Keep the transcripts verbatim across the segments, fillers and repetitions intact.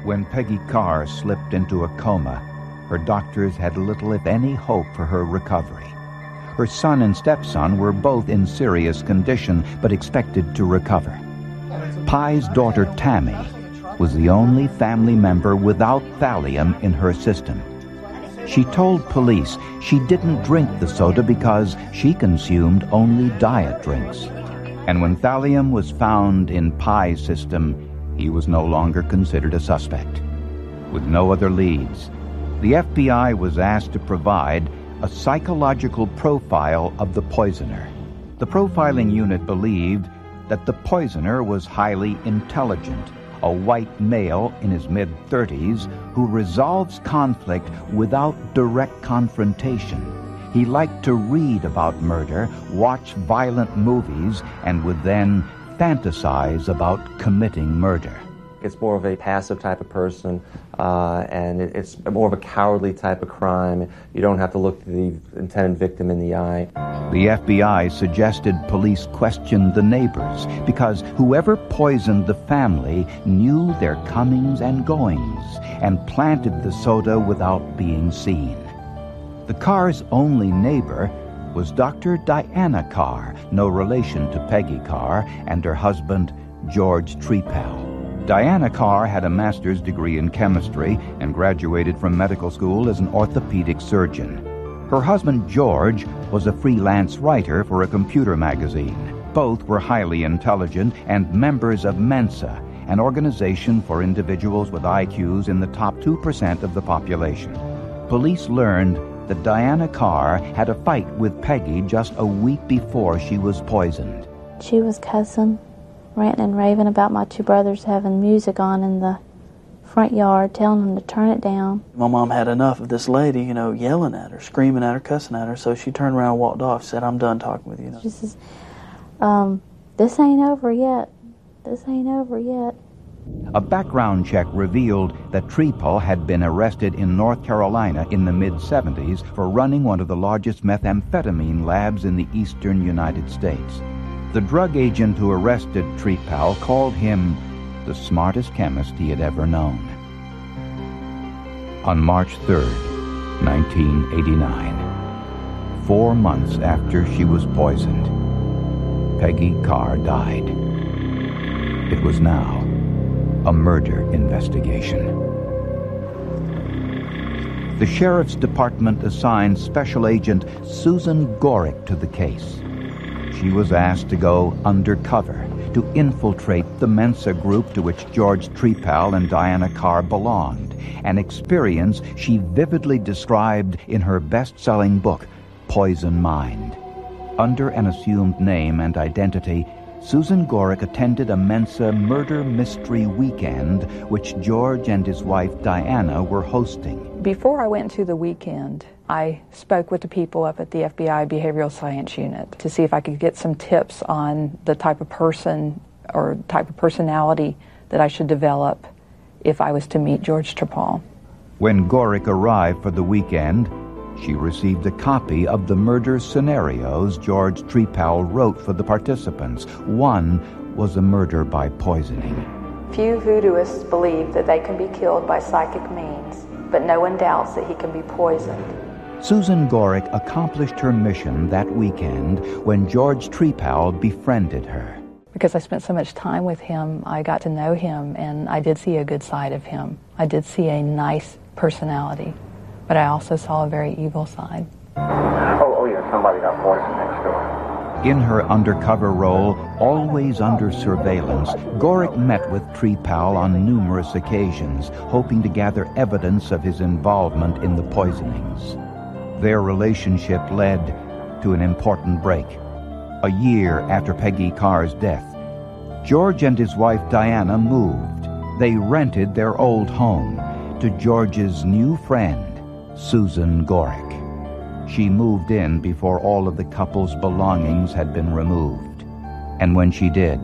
When Peggy Carr slipped into a coma, her doctors had little, if any, hope for her recovery. Her son and stepson were both in serious condition, but expected to recover. Pye's daughter, Tammy, was the only family member without thallium in her system. She told police she didn't drink the soda because she consumed only diet drinks. And when thallium was found in Pye's system, he was no longer considered a suspect. With no other leads, the F B I was asked to provide a psychological profile of the poisoner. The profiling unit believed that the poisoner was highly intelligent, a white male in his mid-thirties who resolves conflict without direct confrontation. He liked to read about murder, watch violent movies, and would then fantasize about committing murder. It's more of a passive type of person, uh, and it, it's more of a cowardly type of crime. You don't have to look the intended victim in the eye. The F B I suggested police question the neighbors because whoever poisoned the family knew their comings and goings and planted the soda without being seen. The Carr's only neighbor was Doctor Diana Carr, no relation to Peggy Carr, and her husband, George Trepal. Diana Carr had a master's degree in chemistry and graduated from medical school as an orthopedic surgeon. Her husband, George, was a freelance writer for a computer magazine. Both were highly intelligent and members of Mensa, an organization for individuals with I Qs in the top two percent of the population. Police learned that Diana Carr had a fight with Peggy just a week before she was poisoned. She was cussing, ranting and raving about my two brothers having music on in the front yard, telling them to turn it down. My mom had enough of this lady, you know, yelling at her, screaming at her, cussing at her, so she turned around and walked off, said, "I'm done talking with you." you know. She says, um, this ain't over yet. This ain't over yet. A background check revealed that Trepal had been arrested in North Carolina in the mid-seventies for running one of the largest methamphetamine labs in the eastern United States. The drug agent who arrested Trepal called him the smartest chemist he had ever known. On March third, nineteen eighty-nine, four months after she was poisoned, Peggy Carr died. It was now a murder investigation. The Sheriff's Department assigned Special Agent Susan Gorick to the case. She was asked to go undercover to infiltrate the Mensa group to which George Trepal and Diana Carr belonged, an experience she vividly described in her best-selling book, Poison Mind. Under an assumed name and identity, Susan Gorick attended a Mensa murder mystery weekend which George and his wife Diana were hosting. Before I went to the weekend, I spoke with the people up at the F B I Behavioral Science Unit to see if I could get some tips on the type of person or type of personality that I should develop if I was to meet George Trepal. When Gorick arrived for the weekend, she received a copy of the murder scenarios George Trepal wrote for the participants. One was a murder by poisoning. Few voodooists believe that they can be killed by psychic means, but no one doubts that he can be poisoned. Susan Gorick accomplished her mission that weekend when George Trepal befriended her. Because I spent so much time with him, I got to know him, and I did see a good side of him. I did see a nice personality, but I also saw a very evil side. Oh, oh yeah, somebody got poisoned next door. In her undercover role, always under surveillance, Gorick met with Trepal on numerous occasions, hoping to gather evidence of his involvement in the poisonings. Their relationship led to an important break. A year after Peggy Carr's death, George and his wife Diana moved. They rented their old home to George's new friend, Susan Gorick. She moved in before all of the couple's belongings had been removed. And when she did,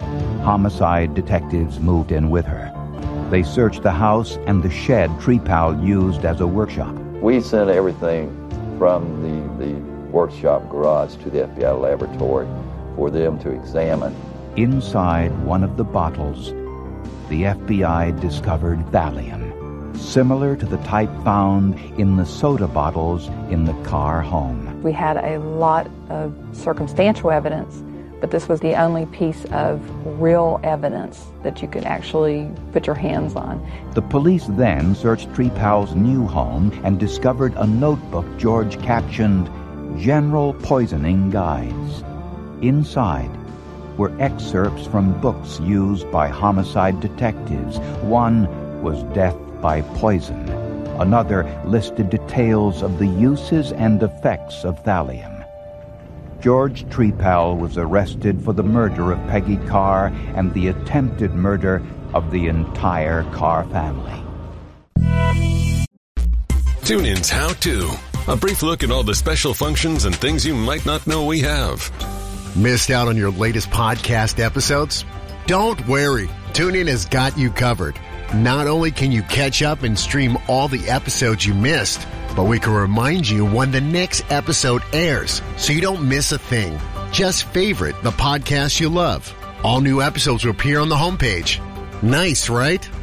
homicide detectives moved in with her. They searched the house and the shed Trepal used as a workshop. We sent everything from the, the workshop garage to the F B I laboratory for them to examine. Inside one of the bottles the F B I discovered Valium, similar to the type found in the soda bottles in the Carr home. We had a lot of circumstantial evidence, but this was the only piece of real evidence that you could actually put your hands on. The police then searched Trepal's new home and discovered a notebook George captioned General Poisoning Guides. Inside were excerpts from books used by homicide detectives. One was Death by Poison. Another listed details of the uses and effects of thallium. George Trepal was arrested for the murder of Peggy Carr and the attempted murder of the entire Carr family. TuneIn's How To. A brief look at all the special functions and things you might not know we have. Missed out on your latest podcast episodes? Don't worry. TuneIn has got you covered. Not only can you catch up and stream all the episodes you missed, but we can remind you when the next episode airs so you don't miss a thing. Just favorite the podcast you love. All new episodes will appear on the homepage. Nice, right?